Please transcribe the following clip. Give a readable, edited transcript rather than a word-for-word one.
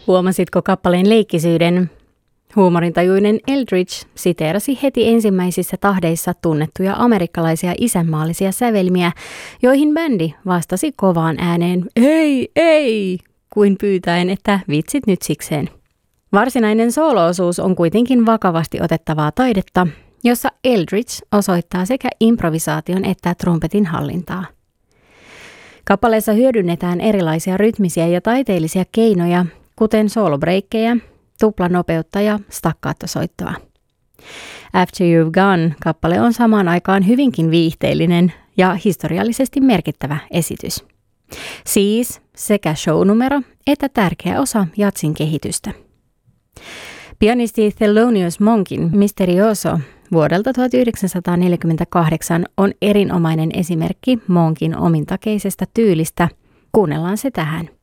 Huomasitko kappaleen leikkisyyden? Huumorintajuinen Eldridge siteerasi heti ensimmäisissä tahdeissa tunnettuja amerikkalaisia isänmaallisia sävelmiä, joihin bändi vastasi kovaan ääneen ei, kuin pyytäen, että vitsit nyt sikseen. Varsinainen soolo-osuus on kuitenkin vakavasti otettavaa taidetta, jossa Eldridge osoittaa sekä improvisaation että trumpetin hallintaa. Kappaleessa hyödynnetään erilaisia rytmisiä ja taiteellisia keinoja, kuten soolobreikkejä, tuplanopeutta ja staccato-soittoa. After You've Gone-kappale on samaan aikaan hyvinkin viihteellinen ja historiallisesti merkittävä esitys. Siis sekä shownumero että tärkeä osa jatsin kehitystä. Pianisti Thelonious Monkin Misterioso vuodelta 1948 on erinomainen esimerkki Monkin omintakeisesta tyylistä. Kuunnellaan se tähän.